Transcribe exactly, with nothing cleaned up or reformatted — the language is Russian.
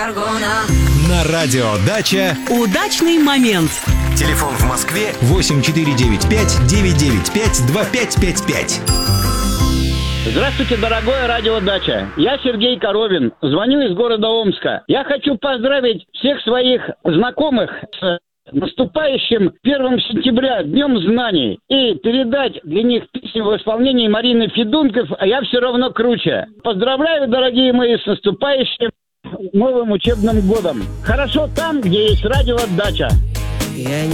На радио «Дача» удачный момент. Телефон в Москве восемь четыре девять пять девять девять пять два пять пять пять. Здравствуйте, дорогое радио «Дача». Я Сергей Коровин, звоню из города Омска. Я хочу поздравить всех своих знакомых с наступающим первым сентября, Днем знаний, и передать для них песню в исполнении Марины Федунков «А я все равно круче». Поздравляю, дорогие мои, с наступающим новым учебным годом. Хорошо там, где есть радио «Дача». Я